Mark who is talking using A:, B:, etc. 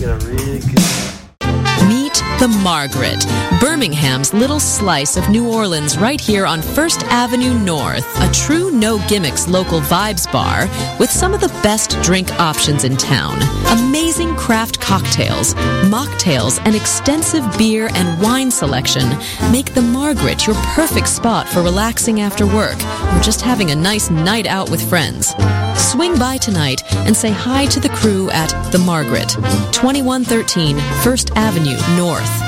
A: get a really good...
B: Meet the Margaret, Birmingham's little slice of New Orleans right here on First Avenue North. A true no-gimmicks local vibes bar with some of the best drink options in town. Amazing craft cocktails, mocktails, and extensive beer and wine selection make the Margaret your perfect spot for relaxing after work or just having a nice night out with friends. Swing by tonight and say hi to the crew at The Margaret, 2113 First Avenue North.